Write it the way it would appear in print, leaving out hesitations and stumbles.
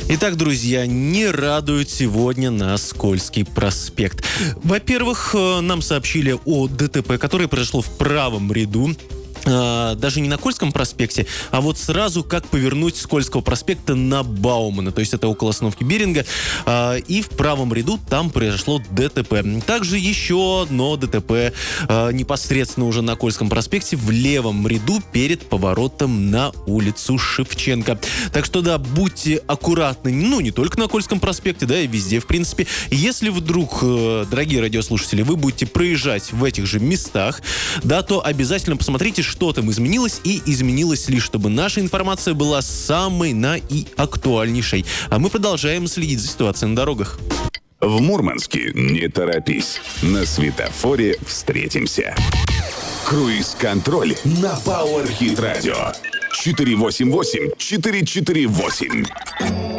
Итак, друзья, не радует сегодня нас Кольский проспект. Во-первых, нам сообщили о ДТП, которое произошло в правом ряду. Даже не на Кольском проспекте, а вот сразу как повернуть с Кольского проспекта на Баумана. То есть это около остановки Беринга. И в правом ряду там произошло ДТП. Также еще одно ДТП непосредственно уже на Кольском проспекте в левом ряду перед поворотом на улицу Шевченко. Так что, да, будьте аккуратны. Ну, не только на Кольском проспекте, да, и везде, в принципе. Если вдруг, дорогие радиослушатели, вы будете проезжать в этих же местах, да, то обязательно посмотрите, что там изменилось и изменилось ли, чтобы наша информация была самой и актуальнейшей. А мы продолжаем следить за ситуацией на дорогах. В Мурманске не торопись. На светофоре встретимся. Круиз-контроль на Power Hit Radio. 488-448.